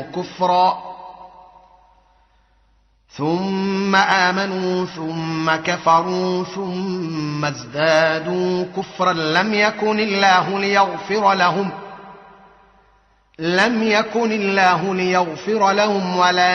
كفرا ثم آمنوا ثم كفروا ثم ازدادوا كفرا لم يكن الله ليغفر لهم ولا